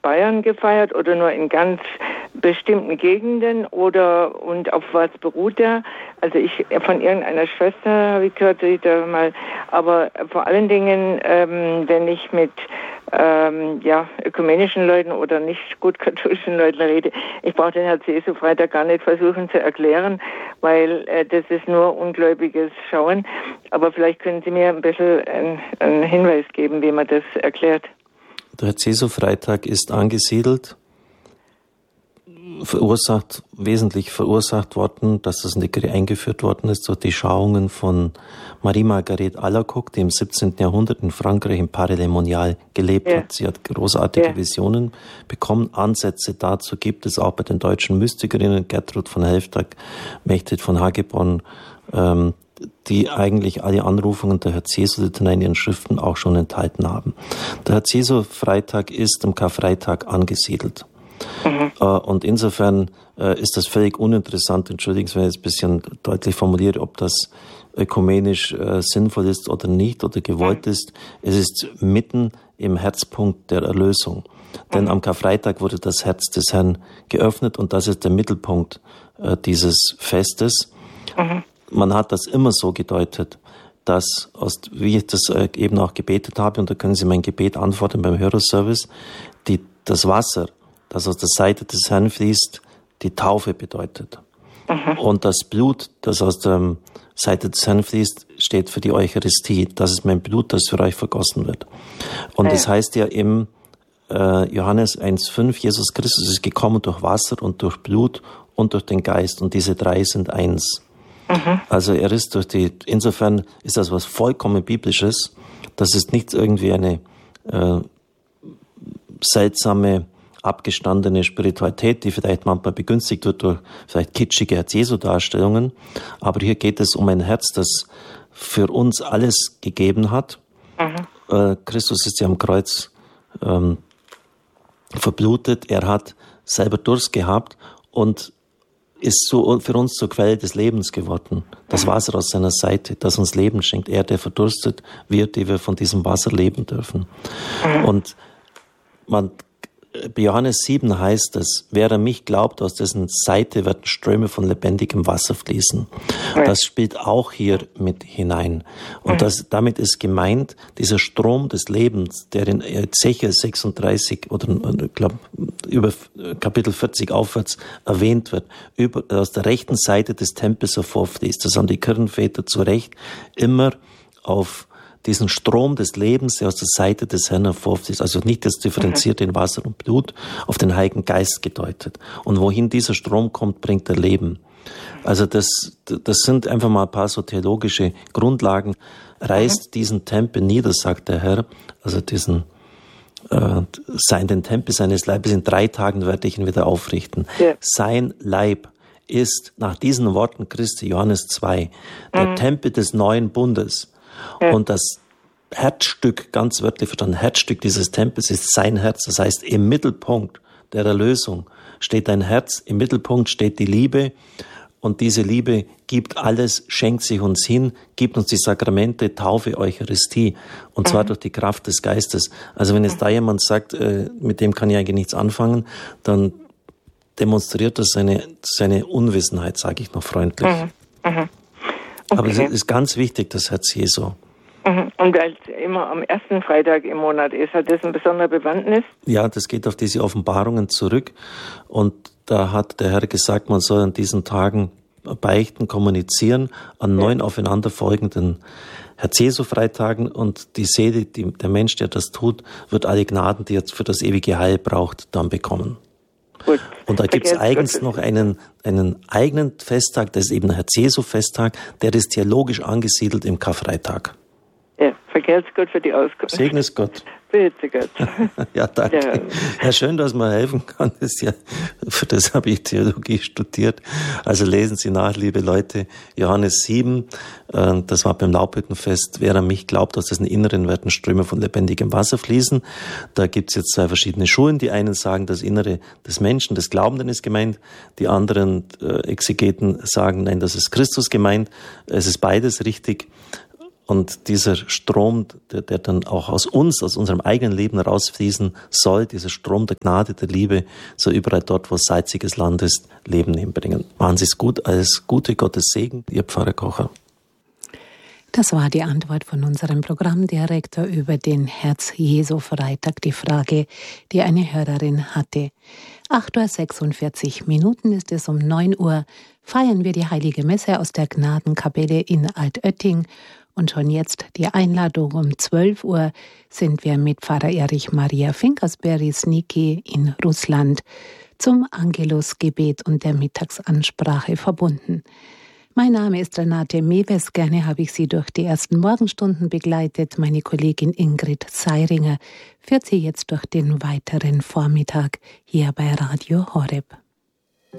Bayern gefeiert oder nur in ganz bestimmten Gegenden und auf was beruht der? Also von irgendeiner Schwester habe ich gehört, die da mal, aber vor allen Dingen, wenn ich mit ökumenischen Leuten oder nicht gut katholischen Leuten rede, ich brauche den Herz-Jesu-Freitag gar nicht versuchen zu erklären, weil das ist nur ungläubiges Schauen. Aber vielleicht können Sie mir ein bisschen einen Hinweis geben, wie man das erklärt. Der Herz-Jesu-Freitag ist angesiedelt, wesentlich verursacht worden, dass das nicht eingeführt worden ist durch die Schauungen von Marie-Margarete Alacoque, die im 17. Jahrhundert in Frankreich im Paray-le-Monial gelebt hat. Sie hat großartige Visionen bekommen. Ansätze dazu gibt es auch bei den deutschen Mystikerinnen, Gertrud von Helftak, Mechthild von Hageborn, die eigentlich alle Anrufungen der Herz-Jesu-Litanei in ihren Schriften auch schon enthalten haben. Der Herz-Jesu-Freitag ist am Karfreitag angesiedelt. Und insofern ist das völlig uninteressant, entschuldigen Sie, wenn ich jetzt ein bisschen deutlich formuliere, ob das ökumenisch sinnvoll ist oder nicht oder gewollt ist. Es ist mitten im Herzpunkt der Erlösung. Denn am Karfreitag wurde das Herz des Herrn geöffnet und das ist der Mittelpunkt dieses Festes. Man hat das immer so gedeutet, dass, wie ich das eben auch gebetet habe, und da können Sie mein Gebet antworten beim Hörerservice, das Wasser, das aus der Seite des Herrn fließt, die Taufe bedeutet. Und das Blut, das aus der Seite des Herrn fließt, steht für die Eucharistie. Das ist mein Blut, das für euch vergossen wird. Und das heißt ja im Johannes 1,5, Jesus Christus ist gekommen durch Wasser und durch Blut und durch den Geist. Und diese drei sind eins. Also er ist insofern ist das was vollkommen Biblisches. Das ist nicht irgendwie eine seltsame, abgestandene Spiritualität, die vielleicht manchmal begünstigt wird durch vielleicht kitschige Herz-Jesu-Darstellungen. Aber hier geht es um ein Herz, das für uns alles gegeben hat. Christus ist ja am Kreuz verblutet. Er hat selber Durst gehabt und ist so für uns zur Quelle des Lebens geworden. Das Wasser aus seiner Seite, das uns Leben schenkt. Er, der verdurstet, wir, die wir von diesem Wasser leben dürfen. Und bei Johannes 7 heißt es, wer an mich glaubt, aus dessen Seite werden Ströme von lebendigem Wasser fließen. Das spielt auch hier mit hinein. Und damit ist gemeint, dieser Strom des Lebens, der in Ezechiel 36 oder ich glaube über Kapitel 40 aufwärts erwähnt wird, aus der rechten Seite des Tempels hervorfließt. Das haben die Kirchenväter zu Recht immer auf diesen Strom des Lebens, der aus der Seite des Herrn hervorfließt, also nicht das differenzierte in Wasser und Blut, auf den Heiligen Geist gedeutet. Und wohin dieser Strom kommt, bringt er Leben. Also das sind einfach mal ein paar so theologische Grundlagen. Reißt diesen Tempel nieder, sagt der Herr, also den Tempel seines Leibes, in 3 Tagen werde ich ihn wieder aufrichten. Ja. Sein Leib ist nach diesen Worten Christi, Johannes 2, der Tempel des neuen Bundes. Und das Herzstück, ganz wörtlich verstanden, Herzstück dieses Tempels ist sein Herz. Das heißt, im Mittelpunkt der Erlösung steht ein Herz, im Mittelpunkt steht die Liebe. Und diese Liebe gibt alles, schenkt sich uns hin, gibt uns die Sakramente, Taufe, Eucharistie. Und zwar durch die Kraft des Geistes. Also wenn jetzt da jemand sagt, mit dem kann ich eigentlich nichts anfangen, dann demonstriert das seine Unwissenheit, sage ich noch freundlich. Okay. Aber es ist ganz wichtig, das Herz Jesu. Und weil es immer am ersten Freitag im Monat ist, hat das eine besondere Bewandtnis? Ja, das geht auf diese Offenbarungen zurück. Und da hat der Herr gesagt, man soll an diesen Tagen beichten, kommunizieren, an 9 aufeinanderfolgenden Herz-Jesu-Freitagen. Und die Seele, der Mensch, der das tut, wird alle Gnaden, die er für das ewige Heil braucht, dann bekommen. Gut. Und da gibt es eigens noch einen eigenen Festtag, das ist eben der Herz-Jesu-Festtag, der ist theologisch angesiedelt im Karfreitag. Ja, vergelt's Gott für die Auskunft. Segne es Gott. Bitte Gott. Ja, danke. Ja, schön, dass man helfen kann. Für das habe ich Theologie studiert. Also lesen Sie nach, liebe Leute, Johannes 7, das war beim Laubhüttenfest, wer an mich glaubt, aus dessen Inneren werden Ströme von lebendigem Wasser fließen. Da gibt's jetzt 2 verschiedene Schulen. Die einen sagen, das Innere des Menschen, des Glaubenden ist gemeint. Die anderen Exegeten sagen, nein, das ist Christus gemeint. Es ist beides richtig. Und dieser Strom, der dann auch aus unserem eigenen Leben rausfließen soll, dieser Strom der Gnade, der Liebe, soll überall dort, wo salziges Land ist, Leben hinbringen. Machen Sie es gut, alles Gute, Gottes Segen, Ihr Pfarrer Kocher. Das war die Antwort von unserem Programmdirektor über den Herz-Jesu-Freitag, die Frage, die eine Hörerin hatte. 8:46 Uhr ist es, um 9 Uhr feiern wir die Heilige Messe aus der Gnadenkapelle in Altötting. Und schon jetzt die Einladung, um 12 Uhr sind wir mit Pfarrer Erich Maria Finkersberry-Sniki in Russland zum Angelusgebet und der Mittagsansprache verbunden. Mein Name ist Renate Mewes. Gerne habe ich Sie durch die ersten Morgenstunden begleitet. Meine Kollegin Ingrid Seiringer führt Sie jetzt durch den weiteren Vormittag hier bei Radio Horeb.